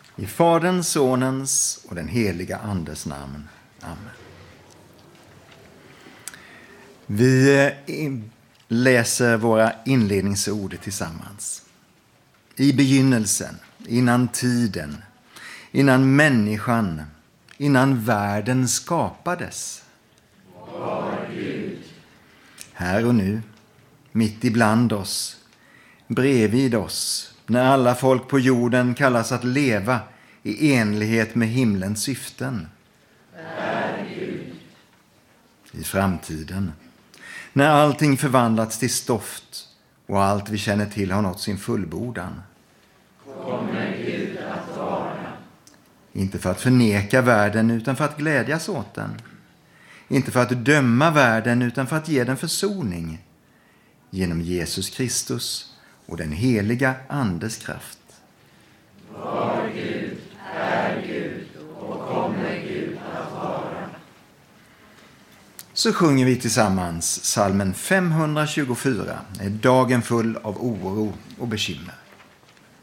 I Faderns, Sonens och den heliga Andes namn. Amen. Vi läser våra inledningsord tillsammans. I begynnelsen, innan tiden, innan människan, innan världen skapades. Var Gud. Här och nu, mitt ibland oss, bredvid oss, när alla folk på jorden kallas att leva i enlighet med himlens syften. Är Gud. I framtiden, när allting förvandlats till stoft och allt vi känner till har nått sin fullbordan. Kommer Gud att vara. Inte för att förneka världen utan för att glädjas åt den. Inte för att döma världen utan för att ge den försoning. Genom Jesus Kristus och den heliga Andes kraft. Var Gud, är Gud och kommer Gud att vara. Så sjunger vi tillsammans psalmen 524. Är dagen full av oro och bekymmer.